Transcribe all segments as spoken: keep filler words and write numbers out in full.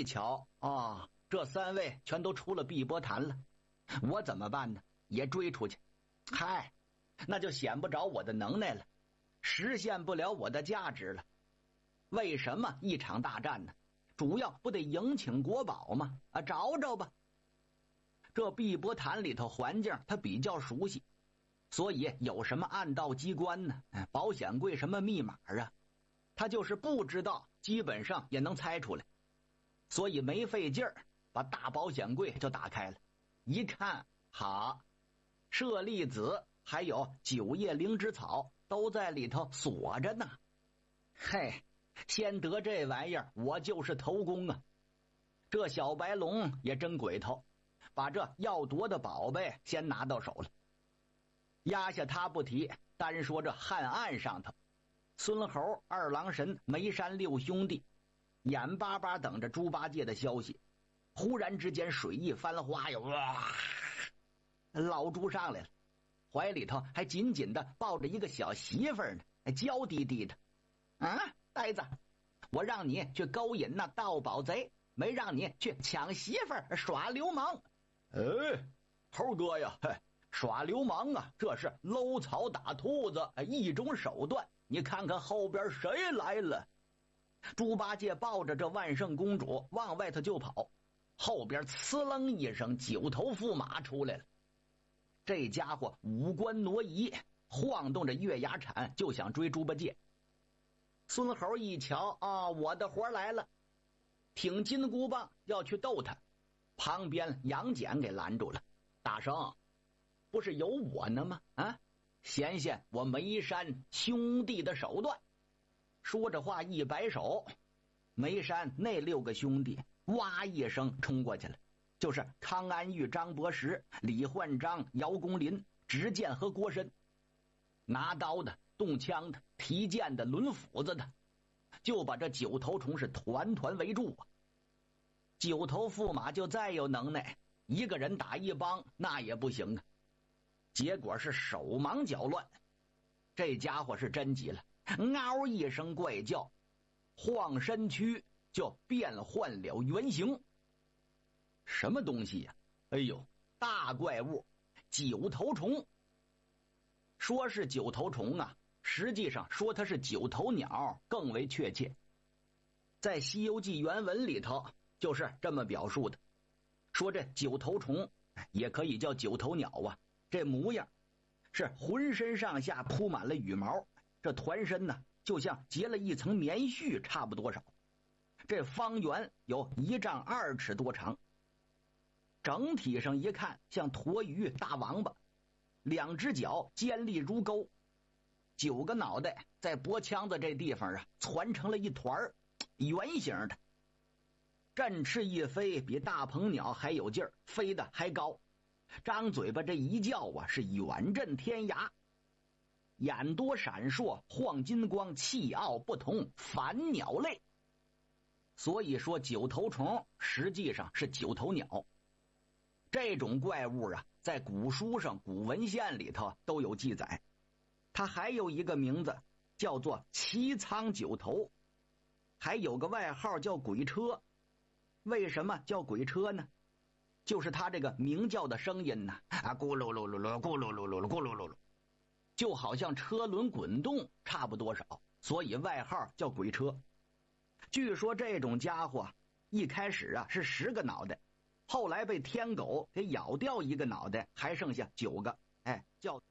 一瞧啊，这三位全都出了碧波潭了，我怎么办呢？也追出去？嗨，那就显不着我的能耐了，实现不了我的价值了。为什么一场大战呢？主要不得迎请国宝吗？啊，找找吧。这碧波潭里头环境他比较熟悉，所以有什么暗道机关呢？保险柜什么密码啊？他就是不知道，基本上也能猜出来。所以没费劲儿，把大保险柜就打开了。一看，好，舍利子还有九叶灵芝草都在里头锁着呢。嘿，先得这玩意儿，我就是头功啊！这小白龙也真鬼头，把这要夺的宝贝先拿到手了。压下他不提，单说这汉岸上头，孙猴、二郎神、梅山六兄弟眼巴巴等着猪八戒的消息。忽然之间水一翻花呀，哇！老猪上来了，怀里头还紧紧的抱着一个小媳妇儿呢，娇滴滴的。啊，呆子，我让你去勾引那盗宝贼，没让你去抢媳妇儿耍流氓。哎，猴哥呀，嘿，耍流氓啊，这是搂草打兔子一种手段。你看看后边谁来了？猪八戒抱着这万圣公主往外头就跑，后边呲楞一声，九头驸马出来了。这家伙五官挪移，晃动着月牙铲就想追猪八戒。孙猴一瞧啊，我的活来了，挺金箍棒要去逗他，旁边杨戬给拦住了。大圣，不是有我呢吗？啊，显现我梅山兄弟的手段。说着话一摆手，梅山那六个兄弟哇一声冲过去了，就是康安玉、张伯石、李焕章、姚公林、执剑和郭申，拿刀的、动枪的、提剑的、抡斧子的，就把这九头虫是团团围住啊。九头驸马就再有能耐，一个人打一帮那也不行啊。结果是手忙脚乱，这家伙是真急了，嗷一声怪叫，晃身躯就变换了原形。什么东西呀、啊？哎呦，大怪物，九头虫。说是九头虫啊，实际上说它是九头鸟更为确切。在《西游记》原文里头就是这么表述的，说这九头虫也可以叫九头鸟啊，这模样是浑身上下铺满了羽毛，这团身呢就像结了一层棉絮差不多少，这方圆有一丈二尺多长，整体上一看像驼鱼大王八，两只脚尖利如钩，九个脑袋在脖腔子这地方啊攒成了一团圆形的，振翅一飞比大鹏鸟还有劲儿，飞得还高，张嘴巴这一叫啊是远震天涯，眼多闪烁，晃金光，气傲不同，反鸟类。所以说九头虫实际上是九头鸟。这种怪物啊，在古书上、古文献里头都有记载。它还有一个名字叫做七仓九头，还有个外号叫鬼车。为什么叫鬼车呢？就是它这个鸣叫的声音呢，啊，咕噜噜噜噜，咕噜噜噜噜，咕噜噜噜，就好像车轮滚动差不多少，所以外号叫鬼车。据说这种家伙一开始啊是十个脑袋，后来被天狗给咬掉一个脑袋，还剩下九个。哎，叫。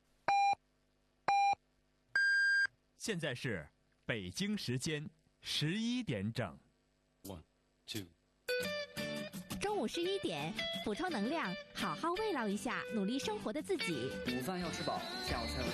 现在是北京时间十一点整。 One, two。 中午十一点，补充能量，好好慰劳一下努力生活的自己。 午饭要吃饱，下午才有